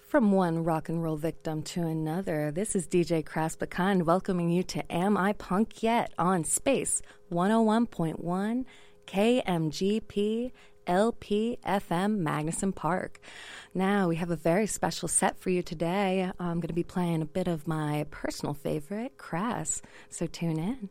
From one rock and roll victim to another, this is DJ Kraspakand welcoming you to Am I Punk Yet on Space 101.1 KMGP LP FM Magnuson Park. Now we have a very special set for you today. I'm going to be playing a bit of my personal favorite, Crass, so tune in.